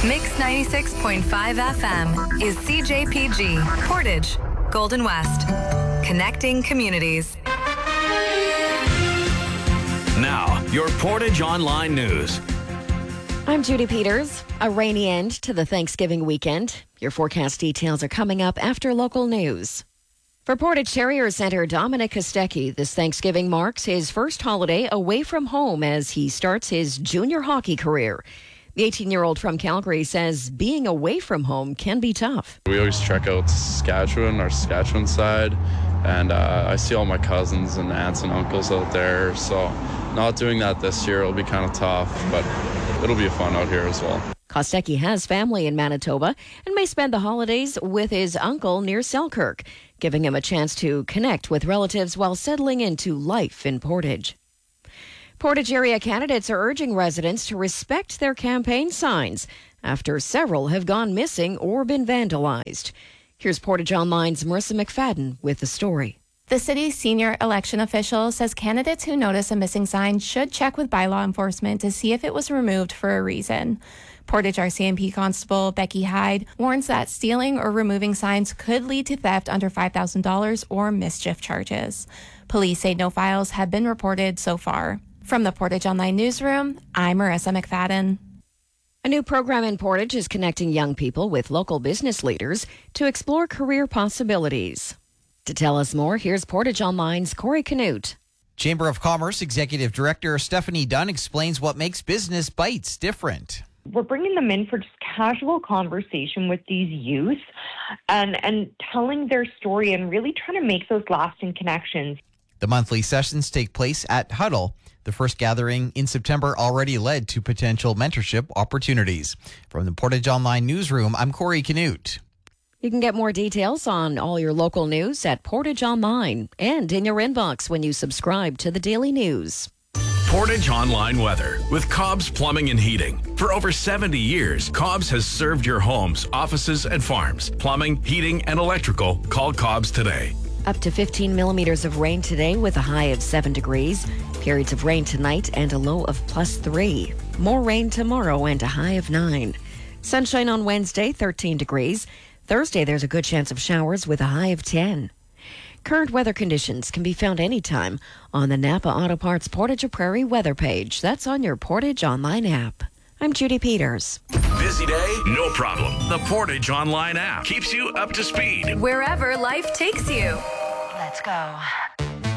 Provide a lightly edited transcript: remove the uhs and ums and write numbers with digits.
Mix 96.5 FM is CJPG, Portage, Golden West. Connecting communities. Now, your Portage Online News. I'm Judy Peters. A rainy end to the Thanksgiving weekend. Your forecast details are coming up after local news. For Portage Terrier Center Dominic Kostecki, this Thanksgiving marks his first holiday away from home as he starts his junior hockey career. The 18-year-old from Calgary says being away from home can be tough. We always trek out Saskatchewan, our Saskatchewan side, and I see all my cousins and aunts and uncles out there, so not doing that this year will be kind of tough, but it'll be fun out here as well. Kostecki has family in Manitoba and may spend the holidays with his uncle near Selkirk, giving him a chance to connect with relatives while settling into life in Portage. Portage area candidates are urging residents to respect their campaign signs after several have gone missing or been vandalized. Here's Portage Online's Marissa McFadden with the story. The city's senior election official says candidates who notice a missing sign should check with bylaw enforcement to see if it was removed for a reason. Portage RCMP Constable Becky Hyde warns that stealing or removing signs could lead to theft under $5,000 or mischief charges. Police say no files have been reported so far. From the Portage Online Newsroom, I'm Marissa McFadden. A new program in Portage is connecting young people with local business leaders to explore career possibilities. To tell us more, here's Portage Online's Corey Canute. Chamber of Commerce Executive Director Stephanie Dunn explains what makes Business Bites different. We're bringing them in for just casual conversation with these youth and telling their story and really trying to make those lasting connections. The monthly sessions take place at Huddle. The first gathering in September already led to potential mentorship opportunities. From the Portage Online Newsroom, I'm Corey Canute. You can get more details on all your local news at Portage Online and in your inbox when you subscribe to the Daily News. Portage Online Weather with Cobb's Plumbing and Heating. For over 70 years, Cobb's has served your homes, offices, and farms. Plumbing, heating, and electrical. Call Cobb's today. Up to 15 millimeters of rain today with a high of 7 degrees. Periods of rain tonight and a low of +3. More rain tomorrow and a high of 9. Sunshine on Wednesday, 13 degrees. Thursday, there's a good chance of showers with a high of 10. Current weather conditions can be found anytime on the Napa Auto Parts Portage Prairie weather page. That's on your Portage Online app. I'm Judy Peters. Busy day? No problem. The Portage Online app keeps you up to speed. Wherever life takes you. Let's go.